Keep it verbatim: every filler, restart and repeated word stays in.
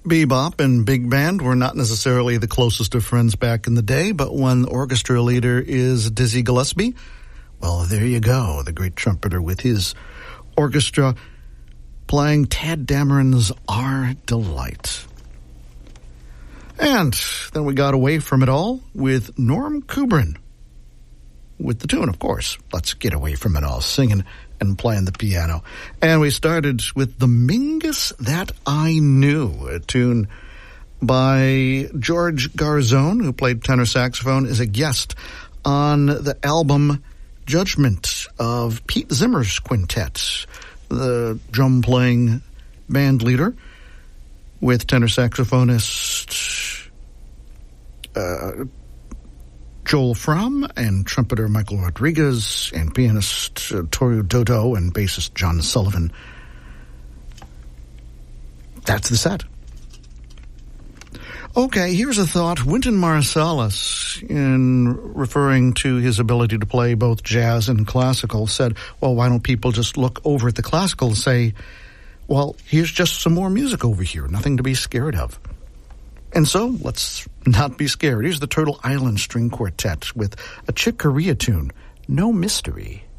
Bebop and big band were not necessarily the closest of friends back in the day, but when the orchestra leader is Dizzy Gillespie, well, there you go, the great trumpeter with his orchestra playing Tadd Dameron's Our Delight. And then we got away from it all with Norm Kubrin, with the tune, of course, Let's Get Away From It All, singing and playing the piano. And we started with The Mingus That I Knew, a tune by George Garzone, who played tenor saxophone as a guest on the album Judgment of Pete Zimmer's quintet, the drum-playing band leader with tenor saxophonist uh, Joel Fromm and trumpeter Michael Rodriguez and pianist uh, Toru Dodo and bassist John Sullivan. That's the set. Okay, here's a thought. Wynton Marsalis, in referring to his ability to play both jazz and classical, said, well, why don't people just look over at the classical and say, well, here's just some more music over here, nothing to be scared of. And so, let's not be scared. Here's the Turtle Island String Quartet with a Chick Corea tune, No Mystery.